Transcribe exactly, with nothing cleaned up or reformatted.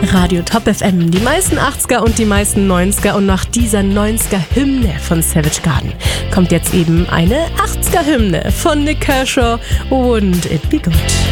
Radio Top F M, die meisten achtziger und die meisten neunziger, und nach dieser neunziger-Hymne von Savage Garden kommt jetzt eben eine achtziger-Hymne von Nik Kershaw, Wouldn't It Be Good.